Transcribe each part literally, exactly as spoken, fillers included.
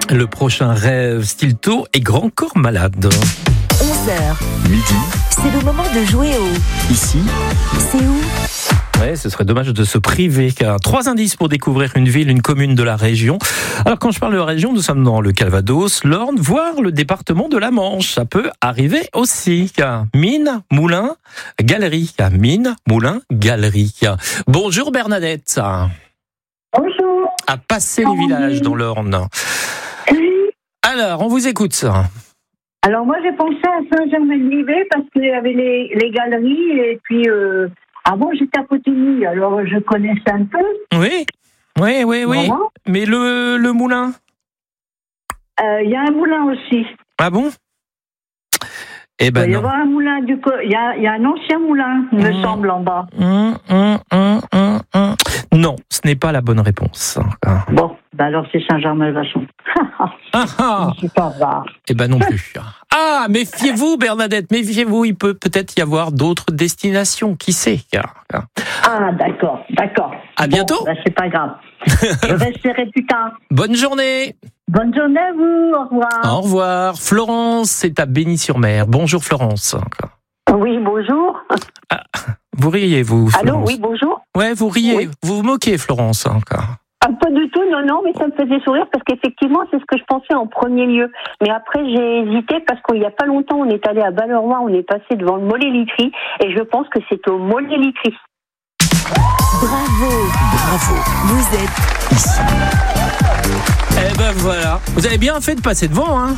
Le prochain rêve Stilto est Grand Corps Malade. onze heures. Midi. C'est le moment de jouer au... Ici. C'est où ? Ouais, ce serait dommage de se priver, car trois indices pour découvrir une ville, une commune de la région. Alors quand je parle de région, nous sommes dans le Calvados, l'Orne, voire le département de la Manche. Ça peut arriver aussi. Mine, moulin, galerie. Mine, moulin, galerie. Bonjour Bernadette. Bonjour. À passer les villages dans l'Orne. Alors, on vous écoute ça. Alors moi j'ai pensé à Saint-Germain-de-Livet parce qu'il y avait les, les galeries et puis euh, avant j'étais à Potigny, alors je connaissais un peu. Oui, oui, oui, oui. Voilà. Mais le, le moulin ? Il euh, y a un moulin aussi. Ah bon ? Eh ben Il va y non. avoir un moulin du co- Il y a, y a un ancien moulin, il me Mmh. semble, en bas. Hum, hum, hum, hum, hum. Non, ce n'est pas la bonne réponse. Ah, Bon, bah alors c'est Saint-Germain-le-Vachon. ah. Je suis pas rare. Eh ben non plus. Ah, méfiez-vous Bernadette, méfiez-vous, il peut peut-être y avoir d'autres destinations, qui sait. Ah d'accord, d'accord. À bientôt. Bon, bah, c'est pas grave. Je resterai plus tard. Bonne journée. Bonne journée à vous, au revoir. Au revoir. Florence, c'est à Bény-sur-Mer. Bonjour Florence. Oui, bonjour. Vous riez, vous, Florence? Allô, oui, bonjour. Ouais, vous riez, Oui. vous vous moquez, Florence. Ah, pas du tout, non, non, mais ça me faisait sourire parce qu'effectivement, c'est ce que je pensais en premier lieu. Mais après, j'ai hésité parce qu'il n'y a pas longtemps, on est allé à Balleroy, on est passé devant le Mollet-Litry et je pense que c'est au Mollet-Litry. Bravo. Bravo. Vous êtes Ici. Eh ben voilà. Vous avez bien fait de passer devant, hein.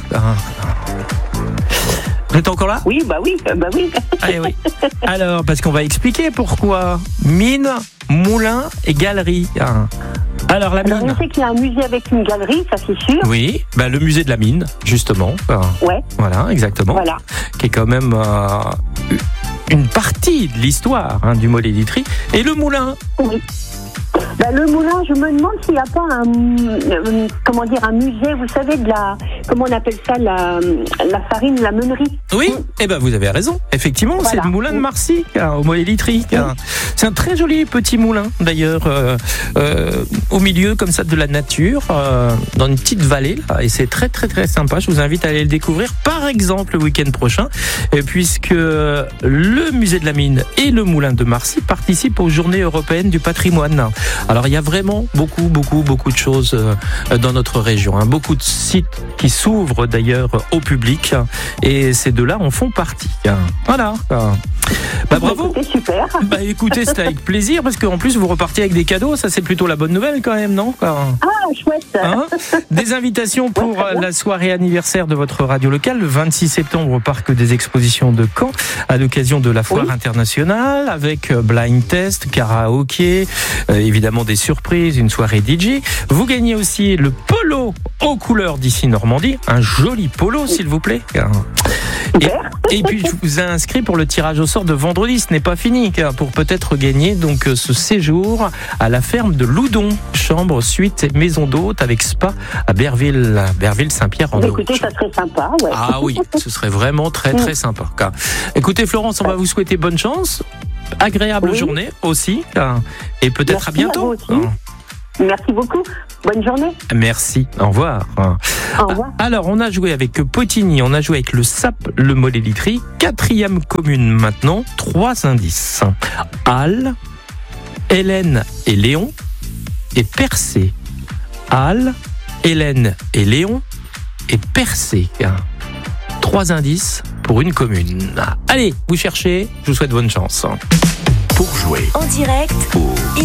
Vous êtes encore là? Oui, bah oui, euh, bah oui. Allez, oui. Alors, parce qu'on va expliquer pourquoi. Mine, moulin et galerie. Alors, la Alors, mine. je sais qu'il y a un musée avec une galerie, ça c'est sûr. Oui, bah, le musée de la mine, justement. Ouais, Voilà, exactement. voilà. Qui est quand même euh, une partie de l'histoire hein, du Mollet-Litry. Et le moulin. Oui. Bah, le moulin, je me demande s'il n'y a pas un, euh, comment dire, un musée, vous savez, de la, comment on appelle ça, la, la farine, la meunerie. Oui, eh ben vous avez raison. Effectivement, Voilà. c'est le moulin de Marcy, hein, au Mollet-Litry. hein. C'est un très joli petit moulin, d'ailleurs, euh, euh, au milieu comme ça de la nature, euh, dans une petite vallée. Là, et c'est très très très sympa. Je vous invite à aller le découvrir, par exemple, le week-end prochain, et puisque le musée de la mine et le moulin de Marcy participent aux Journées européennes du patrimoine. Alors il y a vraiment beaucoup beaucoup beaucoup de choses euh, dans notre région, hein. Beaucoup de sites qui s'ouvrent d'ailleurs au public, et ces deux-là en font partie. hein. Voilà. Bah bravo. C'est super. Bah écoutez, c'était avec plaisir parce qu'en plus vous repartez avec des cadeaux, ça c'est plutôt la bonne nouvelle quand même, non? Ah, chouette. Hein Des invitations pour Ouais, très bien. la soirée anniversaire de votre radio locale le vingt-six septembre au parc des expositions de Caen à l'occasion de la foire Oui. internationale avec blind test, karaoké, euh, évidemment des surprises, une soirée D J. Vous gagnez aussi le polo aux couleurs d'ici Normandie, un joli polo s'il vous plaît. Et, Super. et puis je vous ai inscrit pour le tirage au sort de vendredi, ce n'est pas fini, car pour peut-être gagner donc ce séjour à la ferme de Loudon, chambre, suite et maison d'hôte avec spa à Berville, Berville-Saint-Pierre-en-Auge. Écoutez, ça serait sympa, ouais. Ah oui, ce serait vraiment très très sympa. car- Écoutez Florence, on va vous souhaiter bonne chance, agréable Oui. journée aussi, car- et peut-être Merci à bientôt. à vous aussi. Merci beaucoup. Bonne journée. Merci, au revoir. Au revoir. Alors, on a joué avec Potigny, on a joué avec le S A P, le Mollet-Litry. Quatrième commune maintenant, trois indices. Halle, Hélène et Léon et Percé. Halle, Hélène et Léon et Percé. Trois indices pour une commune. Allez, vous cherchez, je vous souhaite bonne chance. Pour jouer en direct au